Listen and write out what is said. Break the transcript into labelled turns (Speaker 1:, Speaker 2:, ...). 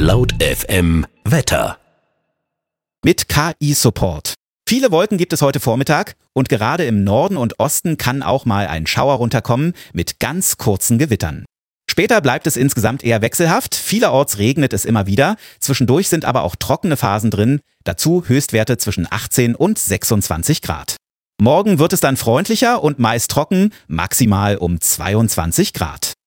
Speaker 1: Laut FM Wetter.
Speaker 2: Mit KI-Support. Viele Wolken gibt es heute Vormittag und gerade im Norden und Osten kann auch mal ein Schauer runterkommen mit ganz kurzen Gewittern. Später bleibt es insgesamt eher wechselhaft, vielerorts regnet es immer wieder, zwischendurch sind aber auch trockene Phasen drin, dazu Höchstwerte zwischen 18 und 26 Grad. Morgen wird es dann freundlicher und meist trocken, maximal um 22 Grad.